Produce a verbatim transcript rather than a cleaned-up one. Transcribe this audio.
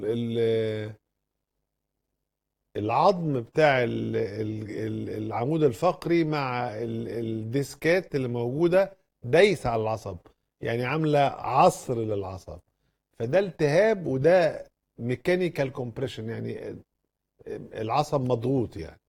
ال- العظم بتاع ال- ال- ال- العمود الفقري مع ال- الديسكات اللي موجودة دايسة على العصب، يعني عاملة عصر للعصب. فده التهاب، وده ميكانيكال كومبريشن، يعني العصب مضغوط يعني.